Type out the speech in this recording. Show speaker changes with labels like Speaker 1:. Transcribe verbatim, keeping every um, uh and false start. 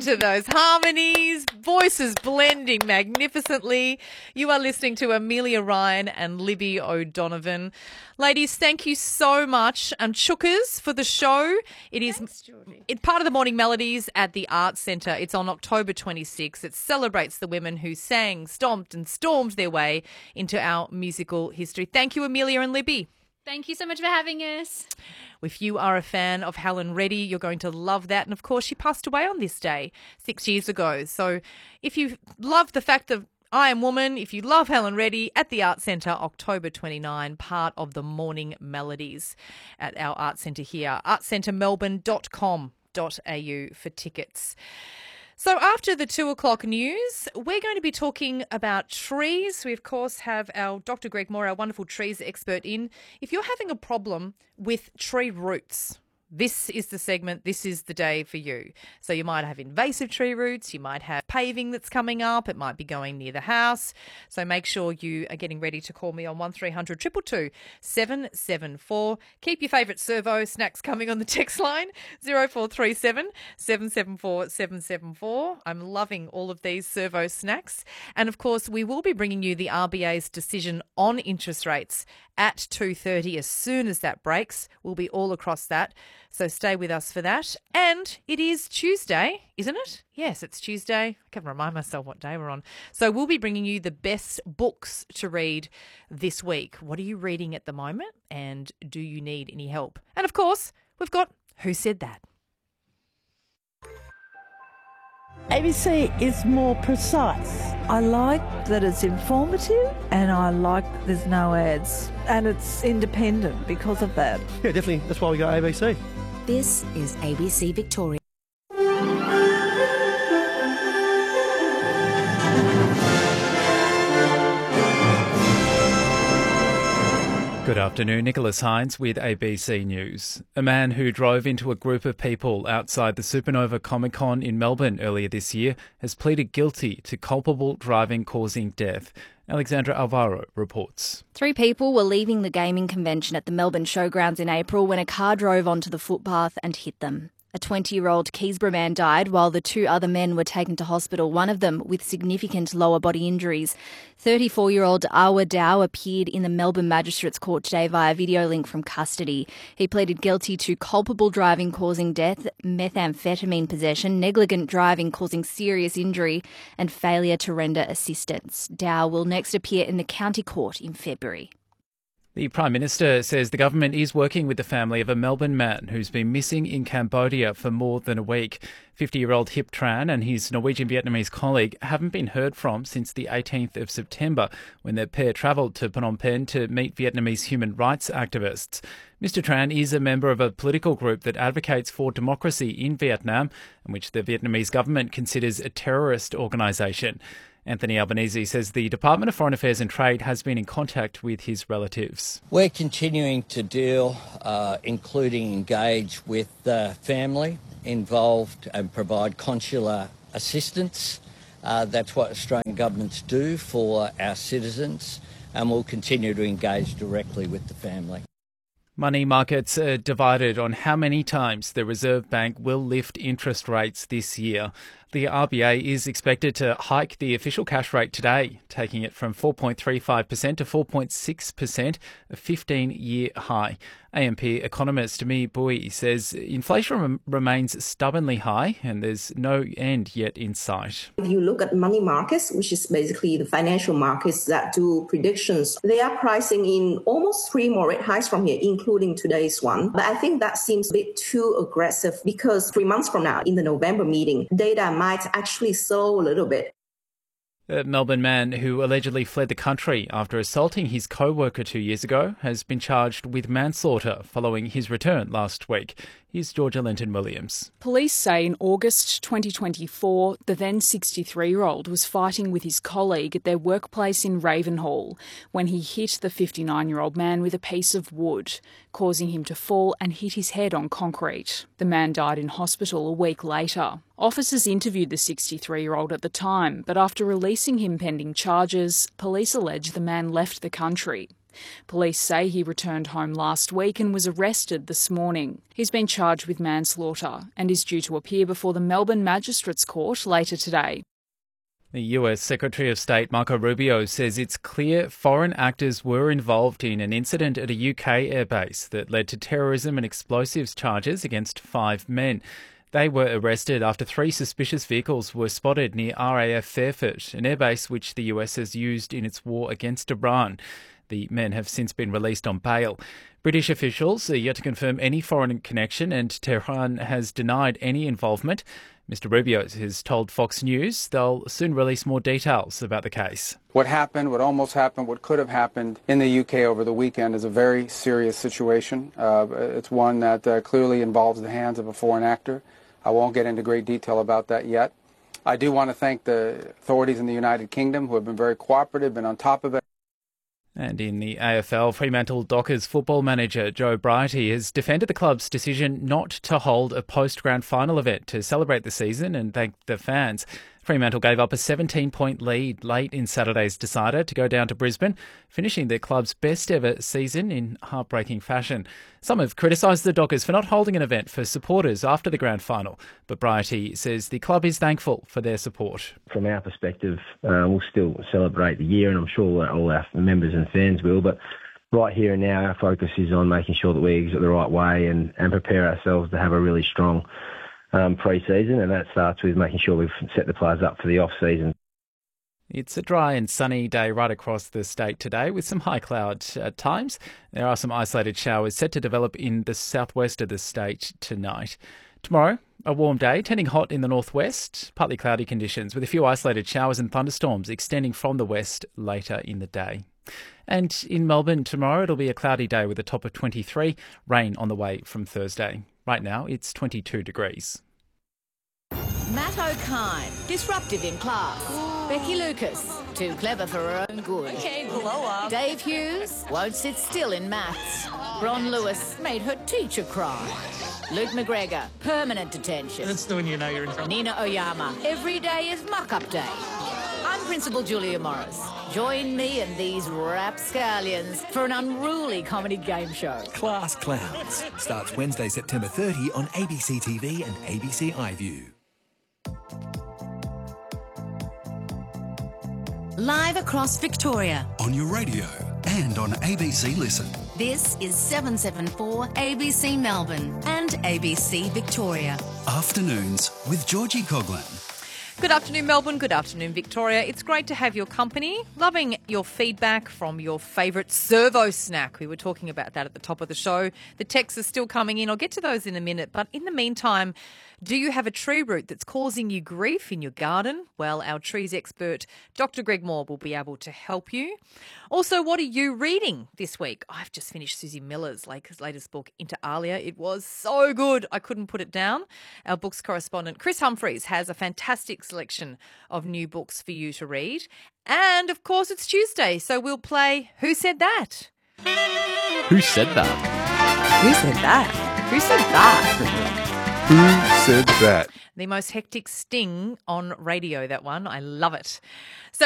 Speaker 1: to those harmonies, voices blending magnificently. You are listening to Amelia Ryan and Libby O'Donovan. Ladies, thank you so much. And Chookers for the show. It is
Speaker 2: Thanks, Geordie.
Speaker 1: It's part of the Morning Melodies at the Arts Centre. It's on October twenty-sixth. It celebrates the women who sang, stomped and stormed their way into our musical history. Thank you, Amelia and Libby.
Speaker 2: Thank you so much for having us.
Speaker 1: If you are a fan of Helen Reddy, you're going to love that. And of course, she passed away on this day six years ago. So if you love the fact that I Am Woman, if you love Helen Reddy, at the Arts Centre, October twenty-ninth, part of the Morning Melodies at our Arts Centre here, arts centre melbourne dot com dot a u for tickets. So after the two o'clock news, we're going to be talking about trees. We, of course, have our Doctor Greg Moore, our wonderful trees expert, in. If you're having a problem with tree roots, this is the segment, this is the day for you. So you might have invasive tree roots, you might have paving that's coming up, it might be going near the house. So make sure you are getting ready to call me on one three hundred two two two seven seven four. Keep your favourite servo snacks coming on the text line, zero four three seven seven seven four seven seven four. I'm loving all of these servo snacks. And of course, we will be bringing you the R B A's decision on interest rates at two thirty. As soon as that breaks, we'll be all across that. So stay with us for that. And it is Tuesday, isn't it? Yes, it's Tuesday. I can't remind myself what day we're on. So we'll be bringing you the best books to read this week. What are you reading at the moment? And do you need any help? And of course, we've got Who Said That?
Speaker 3: A B C is more precise. I like that it's informative and I like that there's no ads. And it's independent because of that.
Speaker 4: Yeah, definitely. That's why we got A B C.
Speaker 5: This is A B C Victoria.
Speaker 6: Good afternoon, Nicholas Hines with A B C News. A man who drove into a group of people outside the Supernova Comic Con in Melbourne earlier this year has pleaded guilty to culpable driving causing death. Alexandra Alvaro reports.
Speaker 7: Three people were leaving the gaming convention at the Melbourne Showgrounds in April when a car drove onto the footpath and hit them. A twenty-year-old Keysborough man died while the two other men were taken to hospital, one of them with significant lower body injuries. thirty-four-year-old Awa Dow appeared in the Melbourne Magistrates Court today via video link from custody. He pleaded guilty to culpable driving causing death, methamphetamine possession, negligent driving causing serious injury and failure to render assistance. Dow will next appear in the County Court in February.
Speaker 6: The Prime Minister says the government is working with the family of a Melbourne man who's been missing in Cambodia for more than a week. fifty-year-old Hip Tran and his Norwegian-Vietnamese colleague haven't been heard from since the eighteenth of September, when their pair travelled to Phnom Penh to meet Vietnamese human rights activists. Mister Tran is a member of a political group that advocates for democracy in Vietnam, and which the Vietnamese government considers a terrorist organisation. Anthony Albanese says the Department of Foreign Affairs and Trade has been in contact with his relatives.
Speaker 8: We're continuing to deal, uh, including engage with the family involved and provide consular assistance. Uh, that's what Australian governments do for our citizens, and we'll continue to engage directly with the family.
Speaker 6: Money markets are divided on how many times the Reserve Bank will lift interest rates this year. The R B A is expected to hike the official cash rate today, taking it from four point three five percent to four point six percent, a fifteen-year high. A M P economist Mi Bui says inflation rem- remains stubbornly high and there's no end yet in sight.
Speaker 9: If you look at money markets, which is basically the financial markets that do predictions, they are pricing in almost three more rate hikes from here, including today's one. But I think that seems a bit too aggressive because three months from now, in the November meeting, data might actually slow a little bit.
Speaker 6: A Melbourne man who allegedly fled the country after assaulting his co-worker two years ago has been charged with manslaughter following his return last week. Here's Georgia Lenton-Williams.
Speaker 10: Police say in August twenty twenty-four, the then sixty-three-year-old was fighting with his colleague at their workplace in Ravenhall when he hit the fifty-nine-year-old man with a piece of wood, causing him to fall and hit his head on concrete. The man died in hospital a week later. Officers interviewed the sixty-three-year-old at the time, but after releasing him pending charges, police allege the man left the country. Police say he returned home last week and was arrested this morning. He's been charged with manslaughter and is due to appear before the Melbourne Magistrates Court later today.
Speaker 6: The U S Secretary of State Marco Rubio says it's clear foreign actors were involved in an incident at a U K airbase that led to terrorism and explosives charges against five men. They were arrested after three suspicious vehicles were spotted near R A F Fairford, an airbase which the U S has used in its war against Iran. The men have since been released on bail. British officials are yet to confirm any foreign connection, and Tehran has denied any involvement. Mister Rubio has told Fox News they'll soon release more details about the case.
Speaker 11: What happened, what almost happened, what could have happened in the U K over the weekend is a very serious situation. Uh, it's one that uh, clearly involves the hands of a foreign actor. I won't get into great detail about that yet. I do want to thank the authorities in the United Kingdom who have been very cooperative, been on top of it.
Speaker 6: And in the A F L, Fremantle Dockers football manager Joe Brighty has defended the club's decision not to hold a post-grand final event to celebrate the season and thank the fans. Fremantle gave up a seventeen-point lead late in Saturday's decider to go down to Brisbane, finishing their club's best-ever season in heartbreaking fashion. Some have criticised the Dockers for not holding an event for supporters after the grand final, but Brighty says the club is thankful for their support.
Speaker 12: From our perspective, uh, we'll still celebrate the year, and I'm sure all our members and fans will, but right here and now our focus is on making sure that we exit the right way and, and prepare ourselves to have a really strong Um, pre-season, and that starts with making sure we've set the players up for the off-season.
Speaker 6: It's a dry and sunny day right across the state today with some high cloud at times. There are some isolated showers set to develop in the southwest of the state tonight. Tomorrow, a warm day, turning hot in the northwest, partly cloudy conditions with a few isolated showers and thunderstorms extending from the west later in the day. And in Melbourne tomorrow, it'll be a cloudy day with a top of twenty-three, rain on the way from Thursday. Right now, it's twenty-two degrees.
Speaker 13: Matt O'Kine, disruptive in class. Ooh. Becky Lucas, too clever for her own good.
Speaker 14: Okay, blow up.
Speaker 13: Dave Hughes, won't sit still in maths. Ron Lewis made her teacher cry. Luke McGregor, permanent detention.
Speaker 15: That's when you know you're in trouble.
Speaker 13: Nina Oyama, every day is muck-up day. I'm Principal Julia Morris. Join me and these rapscallions for an unruly comedy game show.
Speaker 16: Class Clowns starts Wednesday, September thirtieth on A B C T V and A B C iView.
Speaker 5: Live across Victoria.
Speaker 16: On your radio and on A B C Listen.
Speaker 5: This is seven seventy-four A B C Melbourne and A B C Victoria.
Speaker 16: Afternoons with Georgie Coughlin.
Speaker 1: Good afternoon, Melbourne. Good afternoon, Victoria. It's great to have your company. Loving your feedback from your favourite servo snack. We were talking about that at the top of the show. The texts are still coming in. I'll get to those in a minute. But in the meantime, do you have a tree root that's causing you grief in your garden? Well, our trees expert, Doctor Greg Moore, will be able to help you. Also, what are you reading this week? I've just finished Susie Miller's latest book, Inter Alia. It was so good. I couldn't put it down. Our books correspondent, Chris Humphreys, has a fantastic selection of new books for you to read. And, of course, it's Tuesday, so we'll play Who Said That?
Speaker 17: Who said that?
Speaker 1: Who said that? Who said that?
Speaker 17: Who said that?
Speaker 1: The most hectic sting on radio, that one. I love it. So